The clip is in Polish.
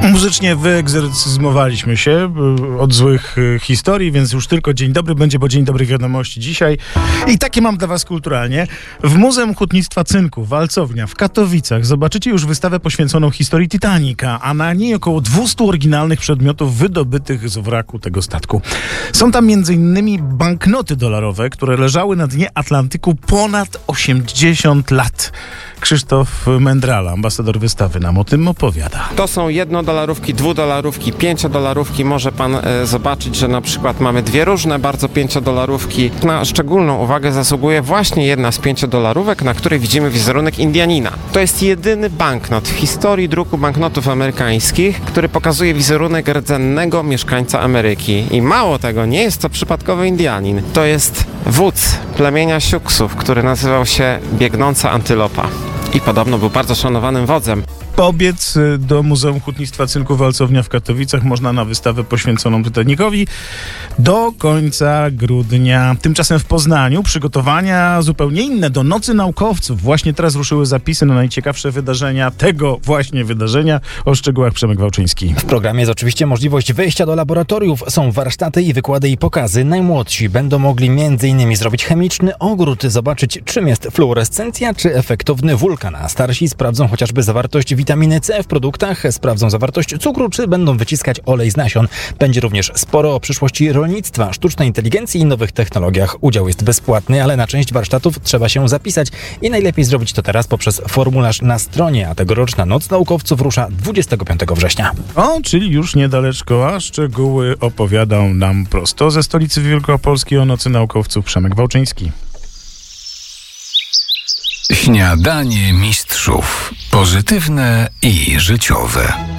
Muzycznie wyegzorcyzmowaliśmy się od złych historii, więc już tylko dzień dobry będzie, bo dzień dobrych wiadomości dzisiaj. I takie mam dla was kulturalnie. W Muzeum Hutnictwa Cynku, Walcownia w Katowicach zobaczycie już wystawę poświęconą historii Titanica, a na niej około 200 oryginalnych przedmiotów wydobytych z wraku tego statku. Są tam m.in. banknoty dolarowe, które leżały na dnie Atlantyku ponad 80 lat. Krzysztof Mędrala, ambasador wystawy, nam o tym opowiada. To są $1, $2, $5. Może pan zobaczyć, że na przykład mamy dwie różne bardzo $5. Na szczególną uwagę zasługuje właśnie jedna z $5, na której widzimy wizerunek Indianina. To jest jedyny banknot w historii druku banknotów amerykańskich, który pokazuje wizerunek rdzennego mieszkańca Ameryki. I mało tego, nie jest to przypadkowy Indianin. To jest wódz plemienia Siuksów, który nazywał się Biegnąca Antylopa. I podobno był bardzo szanowanym wodzem. Pobiec do Muzeum Hutnictwa Cynku Walcownia w Katowicach można na wystawę poświęconą Titanicowi do końca grudnia. Tymczasem w Poznaniu przygotowania zupełnie inne. Do Nocy Naukowców właśnie teraz ruszyły zapisy na najciekawsze wydarzenia tego właśnie wydarzenia. O szczegółach Przemek Wałczyński. W programie jest oczywiście możliwość wejścia do laboratoriów. Są warsztaty i wykłady i pokazy. Najmłodsi będą mogli m.in. zrobić chemiczny ogród, zobaczyć czym jest fluorescencja czy efektowny wulkan, a starsi sprawdzą chociażby zawartość witaminy C w produktach, sprawdzą zawartość cukru, czy będą wyciskać olej z nasion. Będzie również sporo o przyszłości rolnictwa, sztucznej inteligencji i nowych technologiach. Udział jest bezpłatny, ale na część warsztatów trzeba się zapisać i najlepiej zrobić to teraz poprzez formularz na stronie, a tegoroczna Noc Naukowców rusza 25 września. O, czyli już niedaleczko, a szczegóły opowiadał nam prosto ze stolicy Wielkopolski o Nocy Naukowców Przemek Wałczyński. Śniadanie mistrzów. Pozytywne i życiowe.